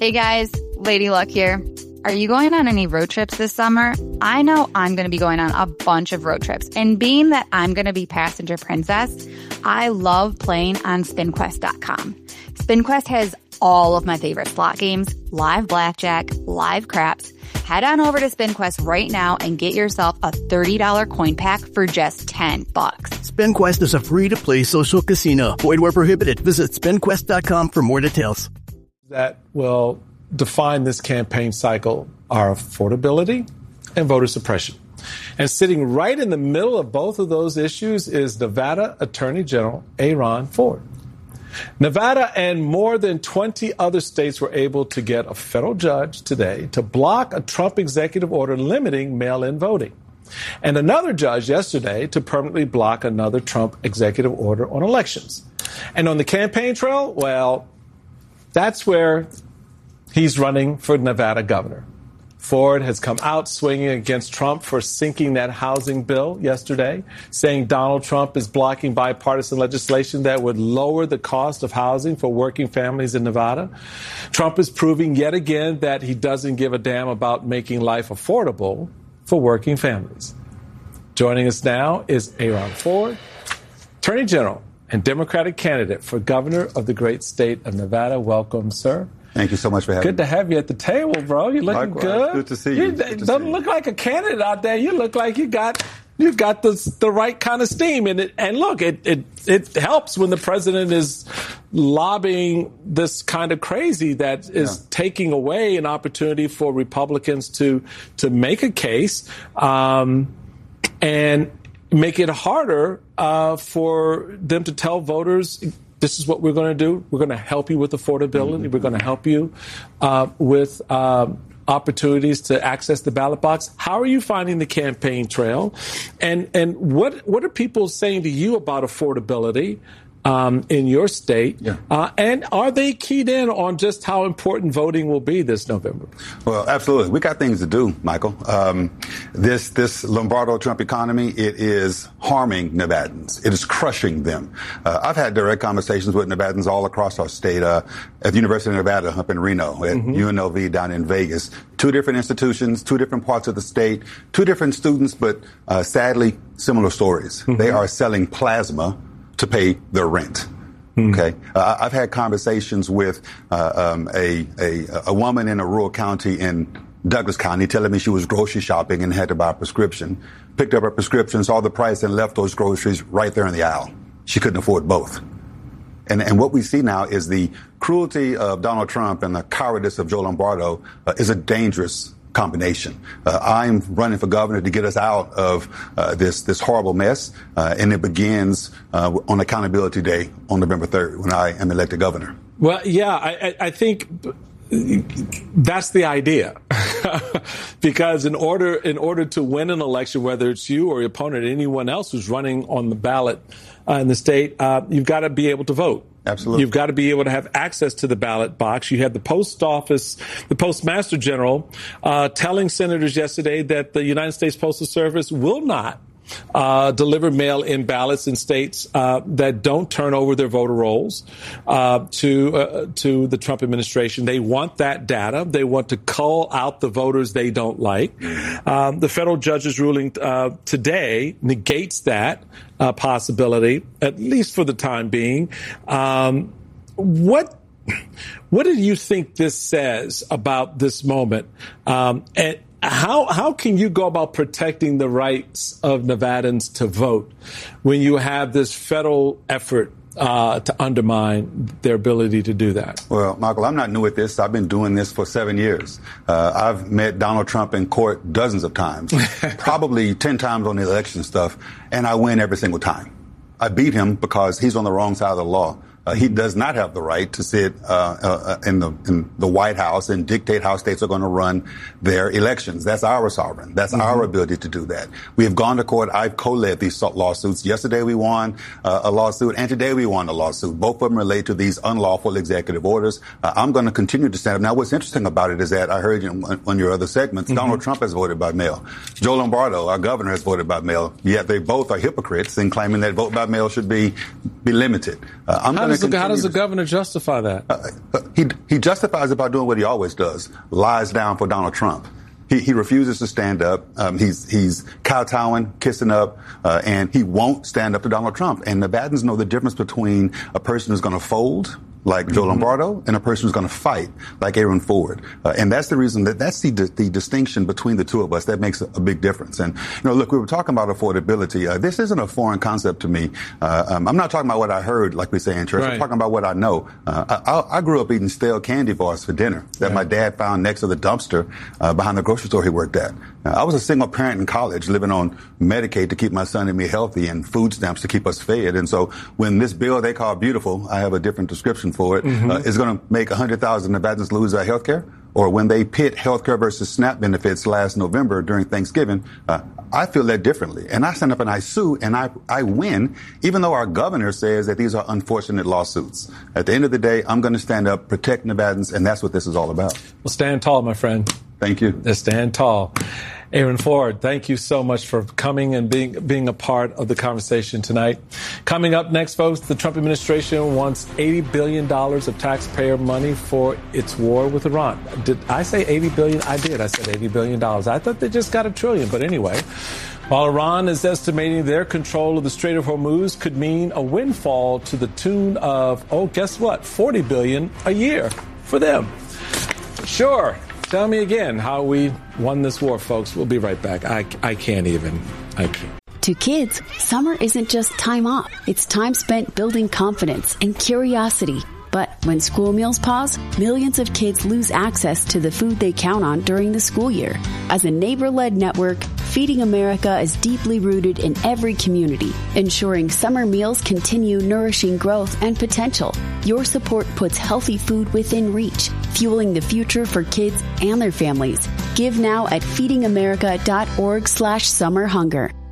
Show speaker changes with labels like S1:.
S1: Hey guys, Lady Luck here. Are you going on any road trips this summer? I know I'm going to be going on a bunch of road trips. And being that I'm going to be passenger princess, I love playing on SpinQuest.com. SpinQuest has all of my favorite slot games, live blackjack, live craps. Head on over to SpinQuest right now and get yourself a $30 coin pack for just $10.
S2: SpinQuest is a free-to-play social casino. Void where prohibited. Visit SpinQuest.com for more details.
S3: That will define this campaign cycle are affordability and voter suppression. And sitting right in the middle of both of those issues is Nevada Attorney General Aaron Ford. Nevada and more than 20 other states were able to get a federal judge today to block a Trump executive order limiting mail-in voting. And another judge yesterday to permanently block another Trump executive order on elections. And on the campaign trail, well, that's where he's running for Nevada governor. Ford has come out swinging against Trump for sinking that housing bill yesterday, saying Donald Trump is blocking bipartisan legislation that would lower the cost of housing for working families in Nevada. Trump is proving yet again that he doesn't give a damn about making life affordable for working families. Joining us now is Aaron Ford, Attorney General and Democratic candidate for governor of the great state of Nevada. Welcome, sir.
S4: Thank you so much for having me.
S3: Good to have you at the table, bro. You're looking good.
S4: Good to see you.
S3: You don't look like a candidate out there. You look like you've got the right kind of steam in it. And look, it helps when the president is lobbying this kind of crazy that is taking away an opportunity for Republicans to make a case and make it harder for them to tell voters, this is what we're going to do. We're going to help you with affordability. Mm-hmm. We're going to help you with opportunities to access the ballot box. How are you finding the campaign trail? And what are people saying to you about affordability in your state? Yeah. And are they keyed in on just how important voting will be this November?
S4: Well, absolutely. We got things to do, Michael. This Lombardo-Trump economy, it is harming Nevadans. It is crushing them. I've had direct conversations with Nevadans all across our state, at the University of Nevada up in Reno, at UNLV down in Vegas. Two different institutions, two different parts of the state, two different students, but sadly, similar stories. Mm-hmm. They are selling plasma to pay their rent. Okay. I've had conversations with a woman in a rural county in Douglas County telling me she was grocery shopping and had to buy a prescription. Picked up her prescription, saw the price, and left those groceries right there in the aisle. She couldn't afford both. And what we see now is the cruelty of Donald Trump and the cowardice of Joe Lombardo is a dangerous combination. I'm running for governor to get us out of this horrible mess, and it begins on Accountability Day on November 3rd when I am elected governor.
S3: Well, yeah, I think that's the idea. Because in order to win an election, whether it's you or your opponent, anyone else who's running on the ballot in the state, you've got to be able to vote.
S4: Absolutely.
S3: You've got to be able to have access to the ballot box. You had the post office, the postmaster general, telling senators yesterday that the United States Postal Service will not deliver mail-in ballots in states that don't turn over their voter rolls to the Trump administration. They want that data. They want to cull out the voters they don't like. The federal judge's ruling today negates that possibility, at least for the time being. What do you think this says about this moment? And how can you go about protecting the rights of Nevadans to vote when you have this federal effort to undermine their ability to do that?
S4: Well, Michael, I'm not new at this. I've been doing this for 7 years. I've met Donald Trump in court dozens of times, probably 10 times on the election stuff, and I win every single time. I beat him because he's on the wrong side of the law. He does not have the right to sit in the White House and dictate how states are going to run their elections. That's our sovereign. That's our ability to do that. We have gone to court. I've co-led these lawsuits. Yesterday we won a lawsuit, and today we won a lawsuit. Both of them relate to these unlawful executive orders. I'm going to continue to stand up. Now, what's interesting about it is that I heard on your other segments, Donald Trump has voted by mail. Joe Lombardo, our governor, has voted by mail. Yet they both are hypocrites in claiming that vote by mail should be be limited.
S3: How does the governor justify that?
S4: He justifies it by doing what he always does, lies down for Donald Trump. He refuses to stand up. He's kowtowing, kissing up, and he won't stand up to Donald Trump. And Nevadans know the difference between a person who's going to fold, like Joe Lombardo, and a person who's going to fight, like Aaron Ford. And that's the reason that's the distinction between the two of us that makes a big difference. And, look, we were talking about affordability. This isn't a foreign concept to me. I'm not talking about what I heard, like we say in church. Right. I'm talking about what I know. I grew up eating stale candy bars for dinner that my dad found next to the dumpster behind the grocery store he worked at. I was a single parent in college living on Medicaid to keep my son and me healthy and food stamps to keep us fed. And so when this bill they call beautiful, I have a different description for it, is going to make 100,000 Nevadans lose their health care, or when they pit health care versus SNAP benefits last November during Thanksgiving, I feel that differently. And I stand up and I sue and I win, even though our governor says that these are unfortunate lawsuits. At the end of the day, I'm going to stand up, protect Nevadans, and that's what this is all about.
S3: Well, stand tall, my friend.
S4: Thank you.
S3: Stand tall. Aaron Ford, thank you so much for coming and being a part of the conversation tonight. Coming up next, folks, the Trump administration wants $80 billion of taxpayer money for its war with Iran. Did I say $80 billion? I did. I said $80 billion. I thought they just got $1 trillion. But anyway, while Iran is estimating their control of the Strait of Hormuz could mean a windfall to the tune of, guess what? $40 billion a year for them. Sure. Tell me again how we won this war, folks. We'll be right back. I can't.
S5: To kids, summer isn't just time off. It's time spent building confidence and curiosity. But when school meals pause, millions of kids lose access to the food they count on during the school year. As a neighbor-led network, Feeding America is deeply rooted in every community, ensuring summer meals continue nourishing growth and potential. Your support puts healthy food within reach, fueling the future for kids and their families. Give now at feedingamerica.org/summerhunger.